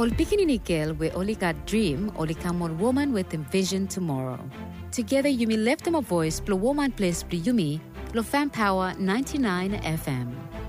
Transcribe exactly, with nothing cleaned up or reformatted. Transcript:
Ol Pikininikel we only got dream, only come on woman with envision tomorrow. Together Yumi left them a voice, blow woman place, Yumi, Lo Fan Power ninety-nine F M.